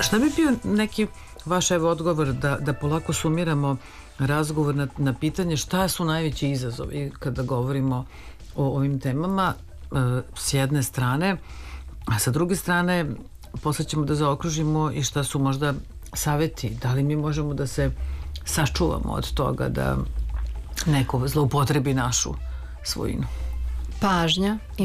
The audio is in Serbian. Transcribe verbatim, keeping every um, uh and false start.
Šta bi bio neki vaš evo odgovor da, da polako sumiramo razgovor na, na pitanje šta su najveći izazovi kada govorimo o ovim temama e, s jedne strane, a sa druge strane posle ćemo da zaokružimo i šta su možda saveti, da li mi možemo da se sačuvamo od toga da neko zloupotrebi našu svojinu. Pažnja